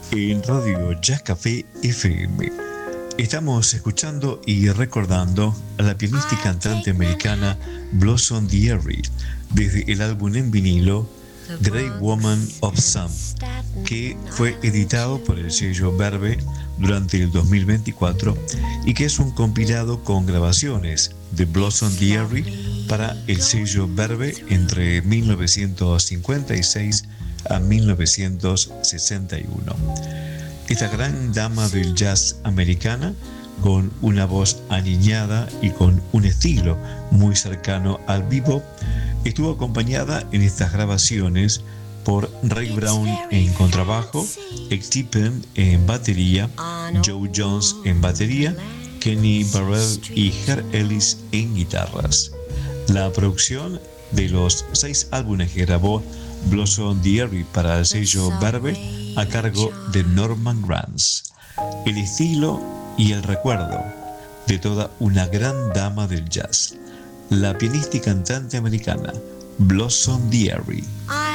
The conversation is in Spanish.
en Radio Jazz Café FM. Estamos escuchando y recordando a la pianista y cantante americana Blossom Dearie desde el álbum en vinilo Great Woman of Some, que fue editado por el sello Verve durante el 2024 y que es un compilado con grabaciones de Blossom Dearie para el sello Verve entre 1956 a 1961. Esta gran dama del jazz americana, con una voz aniñada y con un estilo muy cercano al bebop, estuvo acompañada en estas grabaciones por Ray Brown en contrabajo, Ex Tippen en batería, Joe Jones en batería, Kenny Burrell y Herb Ellis en guitarras. La producción de los 6 álbumes que grabó Blossom Dearie para el sello Verve a cargo de Norman Granz. El estilo y el recuerdo de toda una gran dama del jazz, la pianista y cantante americana Blossom Dearie.